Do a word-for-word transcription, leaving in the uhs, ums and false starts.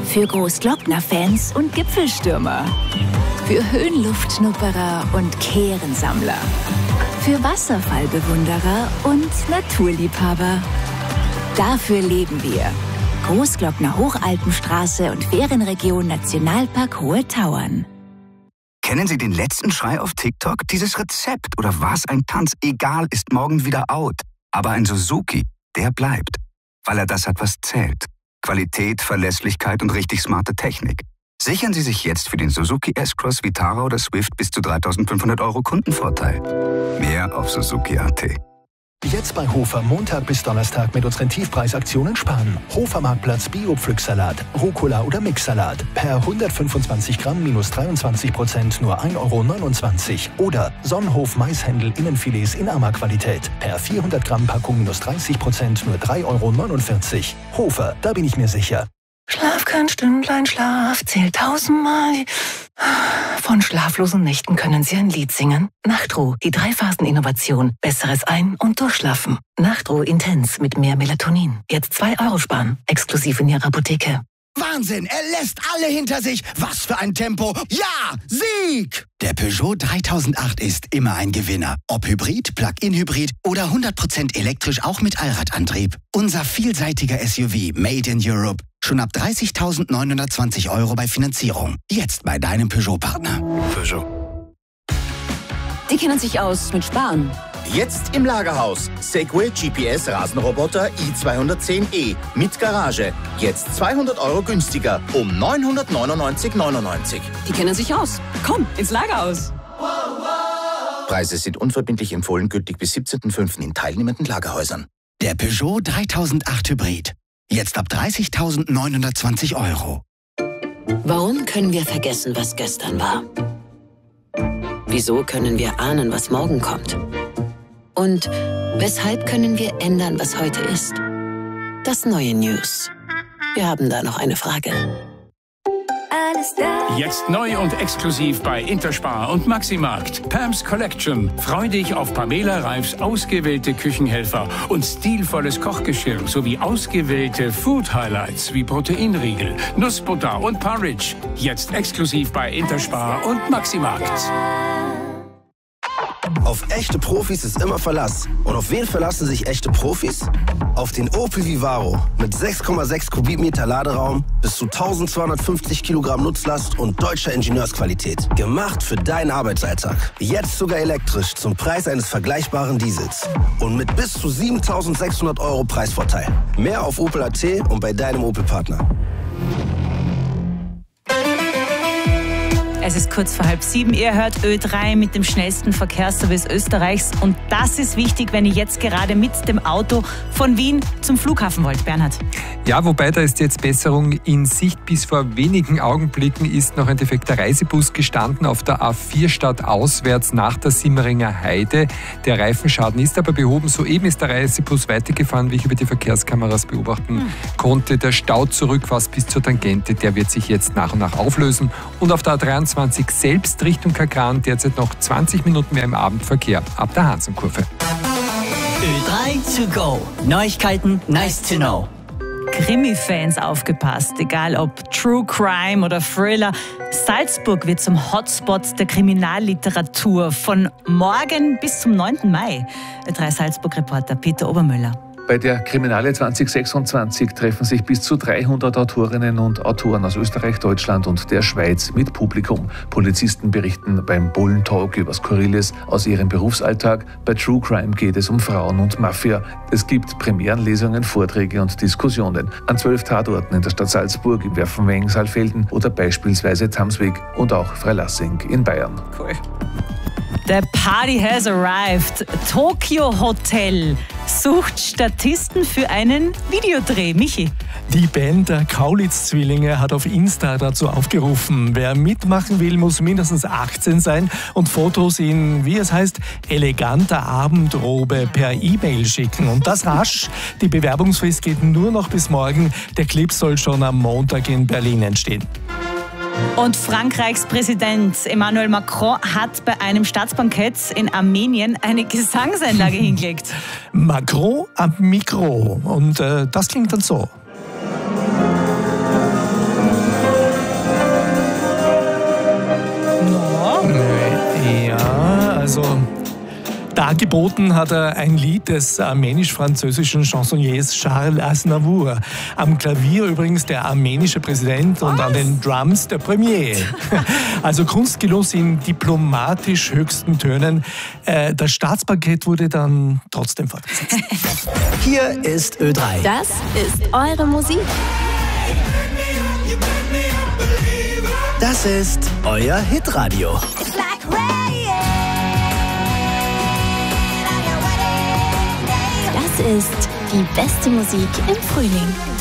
Für Großglockner-Fans und Gipfelstürmer. Für Höhenluftschnupperer und Kehrensammler. Für Wasserfallbewunderer und Naturliebhaber. Dafür leben wir. Großglockner Hochalpenstraße und Ferienregion Nationalpark Hohe Tauern. Kennen Sie den letzten Schrei auf TikTok? Dieses Rezept oder was ein Tanz, egal, ist morgen wieder out. Aber ein Suzuki, der bleibt, weil er das hat, was zählt. Qualität, Verlässlichkeit und richtig smarte Technik. Sichern Sie sich jetzt für den Suzuki S-Cross, Vitara oder Swift bis zu dreitausendfünfhundert Euro Kundenvorteil. Mehr auf Suzuki Punkt a t. Jetzt bei Hofer Montag bis Donnerstag mit unseren Tiefpreisaktionen sparen. Hofer Marktplatz Bio-Pflücksalat, Rucola oder Mixsalat. Per hundertfünfundzwanzig Gramm minus dreiundzwanzig Prozent nur ein Euro neunundzwanzig. Oder Sonnenhof Maishändel Innenfilets in Ama-Qualität. Per vierhundert Gramm Packung minus dreißig Prozent nur drei Euro neunundvierzig. Hofer, da bin ich mir sicher. Schlaf kein Stündlein Schlaf, zählt tausendmal. Von schlaflosen Nächten können Sie ein Lied singen. Nachtruh, die Drei-Phasen-Innovation. Besseres Ein- und Durchschlafen. Nachtruh Intens mit mehr Melatonin. Jetzt zwei Euro sparen. Exklusiv in Ihrer Apotheke. Wahnsinn, er lässt alle hinter sich. Was für ein Tempo. Ja, Sieg! Der Peugeot dreitausendacht ist immer ein Gewinner. Ob Hybrid, Plug-in-Hybrid oder hundert Prozent elektrisch auch mit Allradantrieb. Unser vielseitiger S U V Made in Europe. Schon ab dreißigtausendneunhundertzwanzig Euro bei Finanzierung. Jetzt bei deinem Peugeot-Partner. Peugeot. Die kennen sich aus mit Sparen. Jetzt im Lagerhaus. Segway G P S Rasenroboter i zweihundertzehn e mit Garage. Jetzt zweihundert Euro günstiger um neunhundertneunundneunzig Euro neunundneunzig. Die kennen sich aus. Komm, ins Lagerhaus. Preise sind unverbindlich empfohlen, gültig bis siebzehnten fünften in teilnehmenden Lagerhäusern. Der Peugeot dreitausendacht Hybrid. Jetzt ab dreißigtausendneunhundertzwanzig Euro. Warum können wir vergessen, was gestern war? Wieso können wir ahnen, was morgen kommt? Und weshalb können wir ändern, was heute ist? Das neue News. Wir haben da noch eine Frage. Alles da. Jetzt neu und exklusiv bei Interspar und Maximarkt. Pam's Collection. Freu dich auf Pamela Reifs ausgewählte Küchenhelfer und stilvolles Kochgeschirr sowie ausgewählte Food Highlights wie Proteinriegel, Nussbutter und Porridge. Jetzt exklusiv bei Interspar und Maximarkt. Auf echte Profis ist immer Verlass. Und auf wen verlassen sich echte Profis? Auf den Opel Vivaro mit sechs Komma sechs Kubikmeter Laderaum, bis zu eintausendzweihundertfünfzig Kilogramm Nutzlast und deutscher Ingenieursqualität. Gemacht für deinen Arbeitsalltag. Jetzt sogar elektrisch zum Preis eines vergleichbaren Diesels. Und mit bis zu siebentausendsechshundert Euro Preisvorteil. Mehr auf Opel Punkt a t und bei deinem Opel-Partner. Es ist kurz vor halb sieben. Ihr hört Ö drei mit dem schnellsten Verkehrsservice Österreichs. Und das ist wichtig, wenn ihr jetzt gerade mit dem Auto von Wien zum Flughafen wollt. Bernhard. Ja, wobei da ist jetzt Besserung in Sicht. Bis vor wenigen Augenblicken ist noch ein defekter Reisebus gestanden auf der A vier stadtauswärts nach der Simmeringer Heide. Der Reifenschaden ist aber behoben. Soeben ist der Reisebus weitergefahren, wie ich über die Verkehrskameras beobachten hm. konnte. Der Stau zurück fast bis zur Tangente, der wird sich jetzt nach und nach auflösen. Und auf der A dreiundzwanzig selbst Richtung Kakran derzeit noch zwanzig Minuten mehr im Abendverkehr ab der Hansenkurve. Ö drei to go. Neuigkeiten nice to know. Krimi-Fans aufgepasst, egal ob True Crime oder Thriller. Salzburg wird zum Hotspot der Kriminalliteratur von morgen bis zum neunten Mai. Ö drei Salzburg-Reporter Peter Obermüller. Bei der Kriminale zwanzig sechsundzwanzig treffen sich bis zu dreihundert Autorinnen und Autoren aus Österreich, Deutschland und der Schweiz mit Publikum. Polizisten berichten beim Bullentalk über Skurriles aus ihrem Berufsalltag. Bei True Crime geht es um Frauen und Mafia. Es gibt Premierenlesungen, Vorträge und Diskussionen an zwölf Tatorten in der Stadt Salzburg, im Werfenweng, Saalfelden oder beispielsweise Tamsweg und auch Freilassing in Bayern. Cool. The party has arrived. Tokyo Hotel sucht Statisten für einen Videodreh. Michi. Die Band der Kaulitz-Zwillinge hat auf Insta dazu aufgerufen. Wer mitmachen will, muss mindestens achtzehn sein und Fotos in, wie es heißt, eleganter Abendrobe per E-Mail schicken. Und das rasch. Die Bewerbungsfrist geht nur noch bis morgen. Der Clip soll schon am Montag in Berlin entstehen. Und Frankreichs Präsident Emmanuel Macron hat bei einem Staatsbankett in Armenien eine Gesangseinlage hingelegt. Macron am Mikro. Und äh, das klingt dann so. Dargeboten hat er ein Lied des armenisch-französischen Chansonniers Charles Aznavour. Am Klavier übrigens der armenische Präsident und an den Drums der Premier. Also Kunstgenuss in diplomatisch höchsten Tönen. Äh, das Staatspaket wurde dann trotzdem fortgesetzt. Hier ist Ö drei. Das ist eure Musik. Das ist euer Hitradio. Das ist die beste Musik im Frühling.